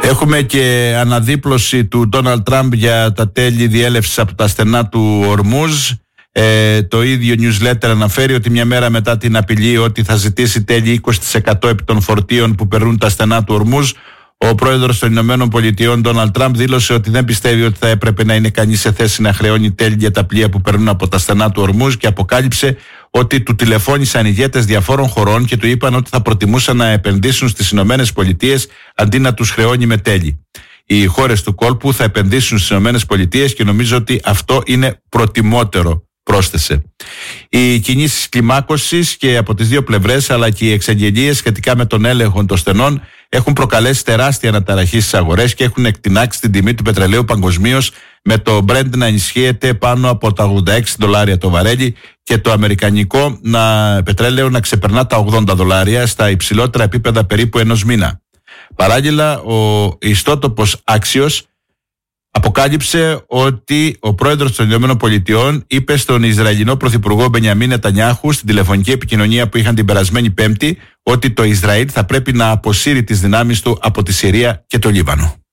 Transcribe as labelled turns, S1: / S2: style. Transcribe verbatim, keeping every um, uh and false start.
S1: Έχουμε και αναδίπλωση του Ντόναλντ Τραμπ για τα τέλη διέλευσης από τα στενά του Ορμούζ. Ε, το ίδιο newsletter αναφέρει ότι μια μέρα μετά την απειλή ότι θα ζητήσει τέλη είκοσι τοις εκατό επί των φορτίων που περνούν τα στενά του Ορμούζ, ο πρόεδρος των Ηνωμένων Πολιτειών Ντόναλντ Τραμπ δήλωσε ότι δεν πιστεύει ότι θα έπρεπε να είναι κανείς σε θέση να χρεώνει τέλη για τα πλοία που περνούν από τα στενά του Ορμούζ και αποκάλυψε ότι του τηλεφώνησαν ηγέτες διαφόρων χωρών και του είπαν ότι θα προτιμούσαν να επενδύσουν στις Ηνωμένες Πολιτείες αντί να τους χρεώνει με τέλη. Οι χώρες του κόλπου θα επενδύσουν στις Ηνωμένες Πολιτείες και νομίζω ότι αυτό είναι προτιμότερο, πρόσθεσε. Οι κινήσεις κλιμάκωσης και από τις δύο πλευρές αλλά και οι εξαγγελίες σχετικά με τον έλεγχο των στενών έχουν προκαλέσει τεράστια αναταραχή στις αγορές και έχουν εκτινάξει την τιμή του πετρελαίου παγκοσμίως, με το Brent να ενισχύεται πάνω από τα ογδόντα έξι δολάρια το βαρέλι και το αμερικανικό να, πετρέλαιο να ξεπερνά τα ογδόντα δολάρια στα υψηλότερα επίπεδα περίπου ενός μήνα. Παράλληλα, ο ιστότοπος Axios αποκάλυψε ότι ο πρόεδρος των Ηνωμένων Πολιτειών είπε στον Ισραηλινό πρωθυπουργό Μπενιαμίν Νετανιάχου στην τηλεφωνική επικοινωνία που είχαν την περασμένη Πέμπτη ότι το Ισραήλ θα πρέπει να αποσύρει τις δυνάμεις του από τη Συρία και το Λίβανο.